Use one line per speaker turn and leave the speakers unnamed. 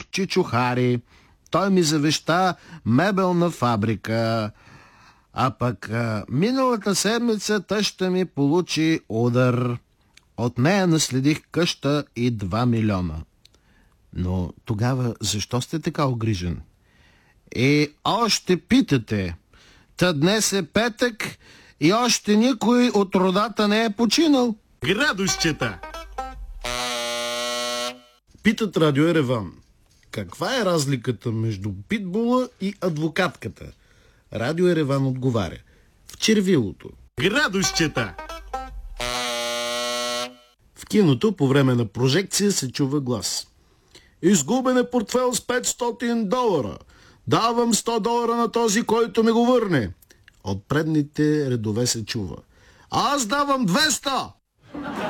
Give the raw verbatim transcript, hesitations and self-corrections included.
Чичо Хари. Той ми завеща мебелна фабрика. А пък а, миналата седмица тъща ми получи удар. От нея наследих къща и два милиона. Но тогава защо сте така огрижен? И още питате. Та днес е петък и още никой от родата не е починал.
Градусчета!
Питат Радио Ереван. Каква е разликата между питбула и адвокатката? Радио Ереван отговаря. В червилото.
Градусчета!
В киното по време на прожекция се чува глас. Изгубен е портфел с петстотин долара. Давам сто долара на този, който ми го върне. От предните редове се чува. Аз давам двеста!